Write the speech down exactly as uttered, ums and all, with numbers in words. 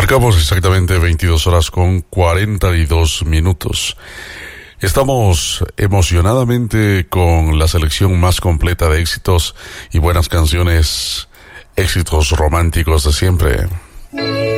Marcamos exactamente veintidós horas con cuarenta y dos minutos. Estamos emocionadamente con la selección más completa de éxitos y buenas canciones, éxitos románticos de siempre.